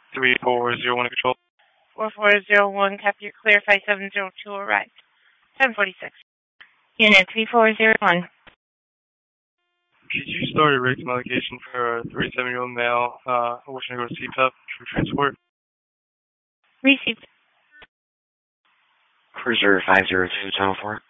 3401 control. 4401, copy, you're clear. 5702 arrived. 1046. Unit 3401. Could you start a rectum allocation for a 37-year-old male wishing to go to CPAP for transport? Received. Cruiser 502 Channel 4.